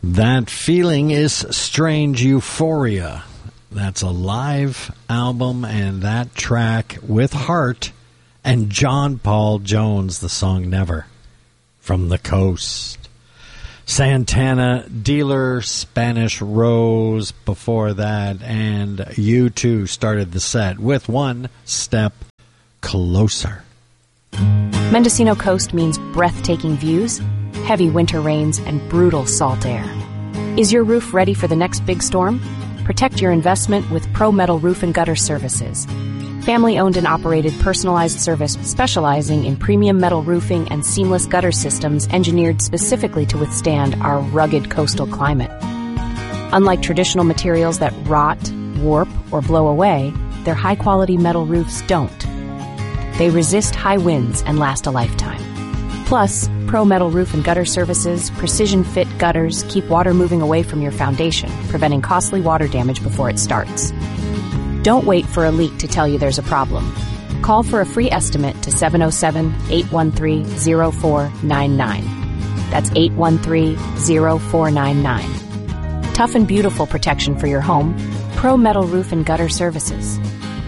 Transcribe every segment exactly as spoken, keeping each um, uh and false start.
That feeling is Strange Euphoria. That's a live album, and that track with Heart and John Paul Jones, the song Never, from the Coast. Santana, Dealer, Spanish Rose before that, and U two started the set with One Step Closer. Mendocino Coast means breathtaking views, heavy winter rains, and brutal salt air. Is your roof ready for the next big storm? Protect your investment with Pro Metal Roof and Gutter Services. Family-owned and operated personalized service specializing in premium metal roofing and seamless gutter systems engineered specifically to withstand our rugged coastal climate. Unlike traditional materials that rot, warp, or blow away, their high-quality metal roofs don't. They resist high winds and last a lifetime. Plus, Pro Metal Roof and Gutter Services precision-fit gutters keep water moving away from your foundation, preventing costly water damage before it starts. Don't wait for a leak to tell you there's a problem. Call for a free estimate to seven oh seven, eight one three, oh four nine nine. That's eight one three, oh four nine nine. Tough and beautiful protection for your home. Pro Metal Roof and Gutter Services.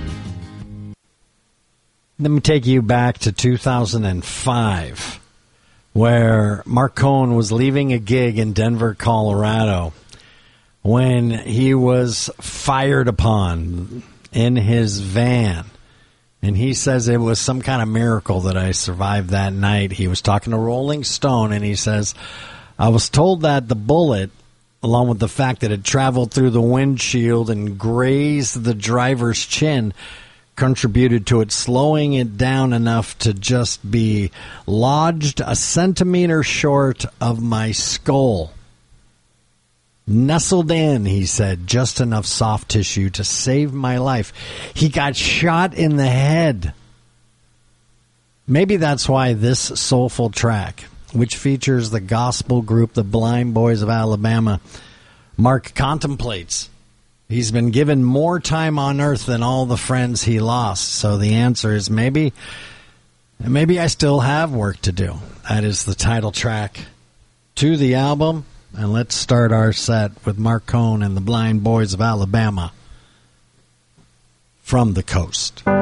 Let me take you back to two thousand five, where Mark Cohn was leaving a gig in Denver, Colorado, when he was fired upon in his van. And he says it was some kind of miracle that I survived that night. He was talking to Rolling Stone, and he says, I was told that the bullet, along with the fact that it traveled through the windshield and grazed the driver's chin, contributed to it slowing it down enough to just be lodged a centimeter short of my skull. Nestled in, he said, just enough soft tissue to save my life. He got shot in the head. Maybe that's why this soulful track, which features the gospel group the Blind Boys of Alabama, Mark contemplates. He's been given more time on earth than all the friends he lost. So the answer is maybe, maybe I still have work to do. That is the title track to the album. And let's start our set with Mark Cohn and the Blind Boys of Alabama, From the Coast.